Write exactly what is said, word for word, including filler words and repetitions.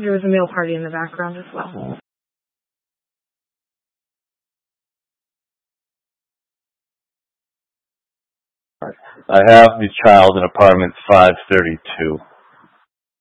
There was a meal party in the background as well. I have the child in apartment five thirty-two.